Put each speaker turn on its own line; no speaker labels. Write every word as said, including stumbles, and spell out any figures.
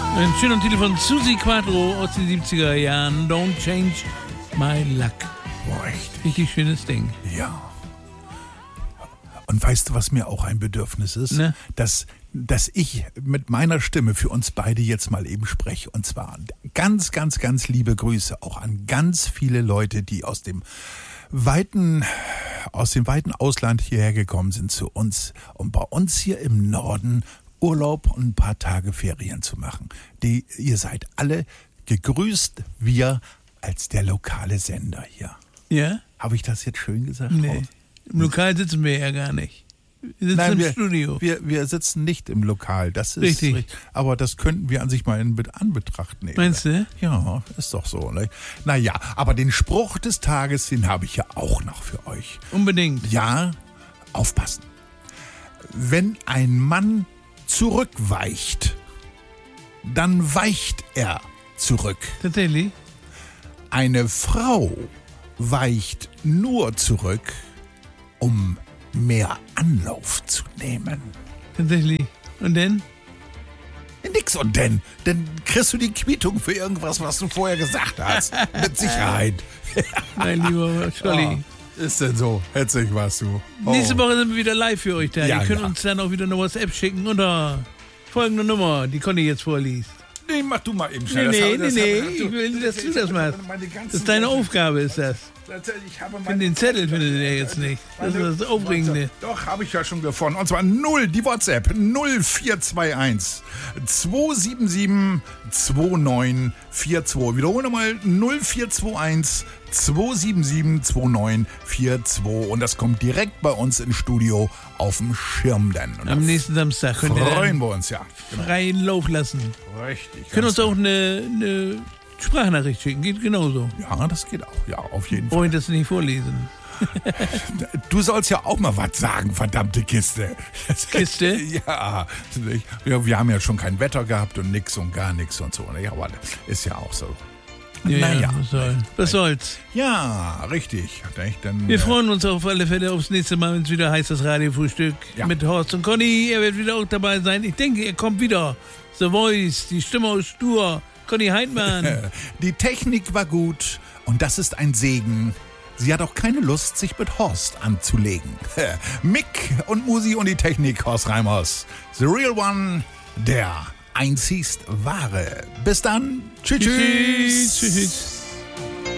Ein schöner Titel von Susi Quattro aus den siebziger Jahren. Don't change my luck.
Boah, echt.
Richtig schönes Ding.
Ja. Und weißt du, was mir auch ein Bedürfnis ist?
Ne?
Dass, dass ich mit meiner Stimme für uns beide jetzt mal eben spreche. Und zwar ganz, ganz, ganz liebe Grüße auch an ganz viele Leute, die aus dem weiten, aus dem weiten Ausland hierher gekommen sind zu uns, um bei uns hier im Norden Urlaub und ein paar Tage Ferien zu machen. Die, ihr seid alle gegrüßt, wir als der lokale Sender hier.
Ja?
Habe ich das jetzt schön gesagt?
Nee. Im Lokal sitzen wir ja gar nicht. Wir sitzen
Nein,
im
wir,
Studio.
Wir, wir sitzen nicht im Lokal, das ist
Richtig.
richtig. Aber das könnten wir an sich mal in Anbetracht nehmen.
Meinst du?
Ja, ist doch so. Ne? Naja, aber den Spruch des Tages, den habe ich ja auch noch für euch.
Unbedingt.
Ja, aufpassen. Wenn ein Mann zurückweicht, dann weicht er zurück.
Tatsächlich?
Eine Frau weicht nur zurück, um mehr Anlauf zu nehmen.
Tatsächlich. Und denn?
Nix und denn. Dann kriegst du die Quittung für irgendwas, was du vorher gesagt hast. Mit Sicherheit.
Mein lieber Scholli.
Oh, ist denn so? Hetzig warst du. Oh.
Nächste Woche sind wir wieder live für euch da.
Ja,
Ihr könnt
ja.
uns dann auch wieder eine WhatsApp schicken unter folgende Nummer, die Conny jetzt vorliest.
Nee, mach du mal eben
Nee,
schnell.
nee,
Das
nee,
habe-
nee.
das habe-
Ich will, dass du das machst.
Meine ganzen
Das ist deine
Zettel.
Aufgabe, ist das.
Ich habe
Find
meine
den Zettel findet ihr jetzt nicht. Das ist das Aufregende.
Doch, habe ich ja schon gefunden. Und zwar null, die WhatsApp null vier zwei eins zwei sieben sieben zwei neun vier zwei. Wiederhole nochmal null vier zwei eins zwei sieben sieben zwei neun vier zwei. Und das kommt direkt bei uns im Studio auf dem Schirm dann. Und
Am
da
nächsten Samstag könnt ihr
freuen
dann
wir uns, ja.
freien Lauf lassen.
Richtig.
Könnt
ganz
uns auch eine, eine Sprachnachricht schicken, geht genauso.
Ja, das geht auch. Ja, auf jeden Fall.
Brauche ich das nicht vorlesen.
Du sollst ja auch mal was sagen, verdammte Kiste.
Kiste?
Ja, wir, wir haben ja schon kein Wetter gehabt und nix und gar nichts und so. Ne? Aber ist ja auch so.
Ja,
Naja.
was, soll, was soll's.
Ja, richtig. Nicht? Dann,
Wir
äh,
freuen uns auf alle Fälle aufs nächste Mal, wenn es wieder heißt, das Radiofrühstück
Ja.
mit Horst und Conny. Er wird wieder auch dabei sein. Ich denke, er kommt wieder. The Voice, die Stimme aus Stur. Conny Heidmann.
Die Technik war gut und das ist ein Segen. Sie hat auch keine Lust, sich mit Horst anzulegen. Mick und Musi und die Technik, Horst Reimers. The Real One, der einzigst wahre. Bis dann. Tschüss.
Tschüss. Tschüss.